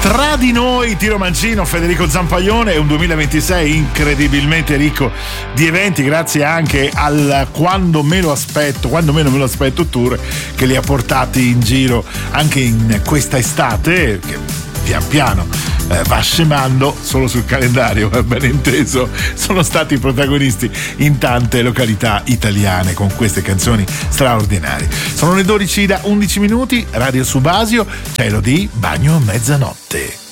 Tra di noi, Tiro Mancino, Federico Zampaglione, è un 2026 incredibilmente ricco di eventi, grazie anche al quando meno me lo aspetto tour che li ha portati in giro anche in questa estate, che pian piano va scemando solo sul calendario, ben inteso. Sono stati protagonisti in tante località italiane con queste canzoni straordinarie. Sono le 12 da 11 minuti, Radio Subasio, cielo di bagno a mezzanotte.